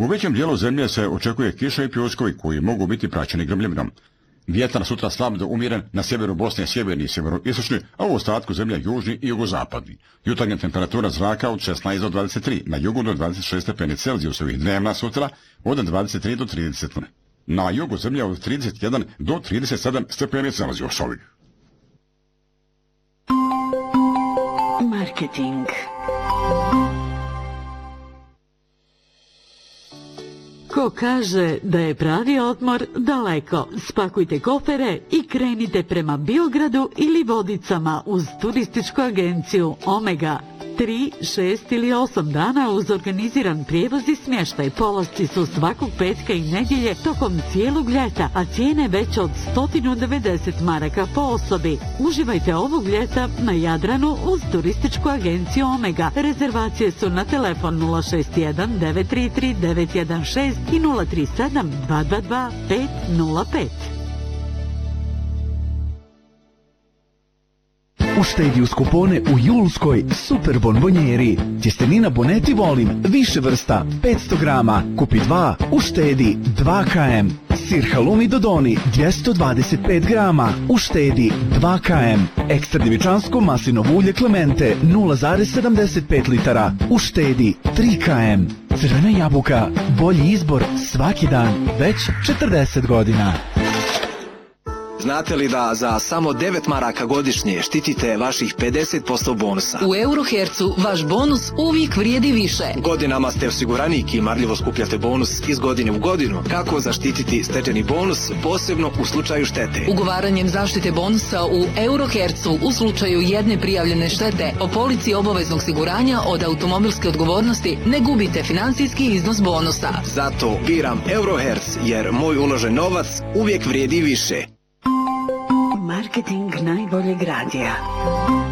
U većem dijelu zemlje se očekuje kiša i pljuskovi koji mogu biti praćeni grmljavinom. Vjetar sutra slab do umjeren na sjeveru Bosne, sjeverni i sjeveroistočni, a u ostatku zemlja južni i jugozapadni. Jutarnja temperatura zraka od 16 do 23, na jugu do 26 stepeni Celzijusovih, dnevna sutra od 23 do 30. Na jugu zemlja od 31 do 37 stepeni Celzijusovih. Marketing. Ko kaže da je pravi odmor daleko, spakujte kofere i krenite prema Biogradu ili Vodicama uz turističku agenciju Omega. 3, 6 ili 8 dana uz organiziran prijevoz i smještaj. Polasci su svakog petka i nedjelje tokom cijelog ljeta, a cijene već od 190 maraka po osobi. Uživajte ovog ljeta na Jadranu uz turističku agenciju Omega. Rezervacije su na telefon 061 933 916 i 037 222 505. Uštedi uz kupone u julskoj super bonbonjeri. Tjestenina Boneti volim, više vrsta, 500 grama, kupi 2, uštedi 2 km. Sir halumi Dodoni, 225 grama, uštedi 2 km. Ekstra djevičansko maslinovo ulje Clemente, 0,75 litara, uštedi 3 km. Crvena jabuka, bolji izbor svaki dan, već 40 godina. Znate li da za samo 9 maraka godišnje štitite vaših 50% bonusa? U Eurohercu vaš bonus uvijek vrijedi više. Godinama ste osiguranik i marljivo skupljate bonus iz godine u godinu. Kako zaštititi stečeni bonus, posebno u slučaju štete? Ugovaranjem zaštite bonusa u Eurohercu u slučaju jedne prijavljene štete po polici obaveznog osiguranja od automobilske odgovornosti ne gubite financijski iznos bonusa. Zato biram Euroherc jer moj uložen novac uvijek vrijedi više. Marketing najboljeg radija.